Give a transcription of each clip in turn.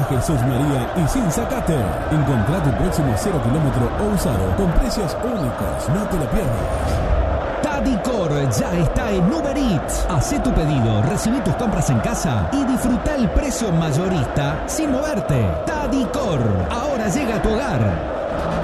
Jesús María y sin sacate. Encontrá tu próximo 0 kilómetro o usado con precios únicos. No te lo pierdas. Tadicor ya está en Uber Eats. Hacé tu pedido, recibí tus compras en casa y disfruta el precio mayorista sin moverte. Tadicor, ahora llega a tu hogar.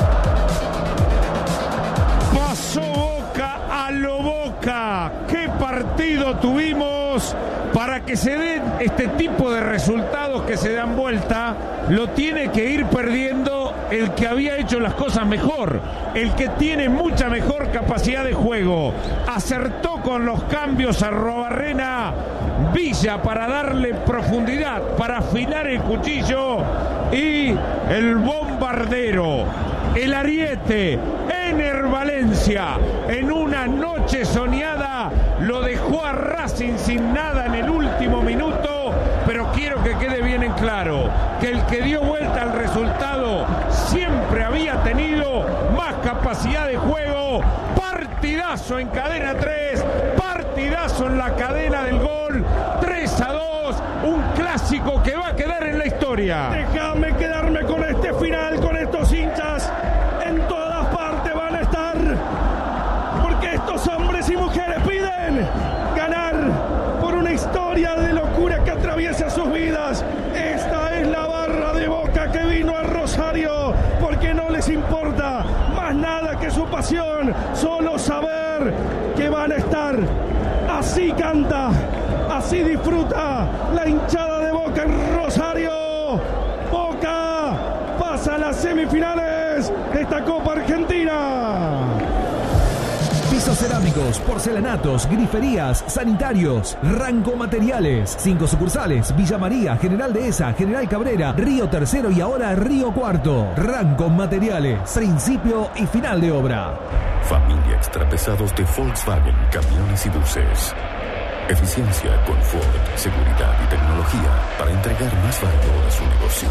Pasó Boca a lo Boca. ¿Qué partido tuvimos? Para que se den este tipo de resultados que se dan vuelta, lo tiene que ir perdiendo el que había hecho las cosas mejor, el que tiene mucha mejor capacidad de juego. Acertó con los cambios a Arrobarrena, Villa para darle profundidad, para afilar el cuchillo, y el bombardero, el ariete, Ener Valencia, en una noche soñada, lo dejó a Racing sin nada en el último minuto, pero quiero que quede bien en claro que el que dio vuelta al resultado siempre había tenido más capacidad de juego. Partidazo en Cadena 3, partidazo en la cadena del gol, 3-2, un clásico que va a quedar en la historia. Déjame quedarme con este final, con estos hinchas. En todas partes van a estar, porque estos hombres y mujeres piden ganar por una historia de locura que atraviesa sus vidas. Esta es la barra de Boca que vino a Rosario porque no les importa más nada que su pasión, solo saber que van a estar. Así canta, así disfruta la hinchada de Boca en Rosario. Boca pasa a las semifinales de esta Copa Argentina. Pisos cerámicos, porcelanatos, griferías, sanitarios, Ranco Materiales. 5 sucursales: Villa María, General Dehesa, General Cabrera, Río Tercero y ahora Río Cuarto. Ranco Materiales, principio y final de obra. Familia Extrapesados de Volkswagen, camiones y buses. Eficiencia, confort, seguridad y tecnología para entregar más valor a su negocio.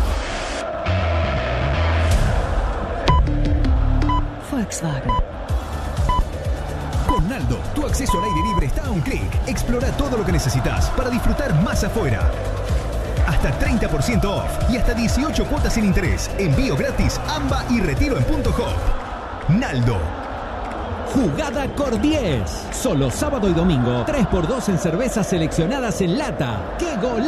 Volkswagen. Con Naldo, tu acceso al aire libre está a un clic. Explora todo lo que necesitas para disfrutar más afuera. Hasta 30% off y hasta 18 cuotas sin interés. Envío gratis, AMBA y retiro en Punto Hop. Naldo. Jugada Cor 10. Solo sábado y domingo. 3x2 en cervezas seleccionadas en lata. ¡Qué gol!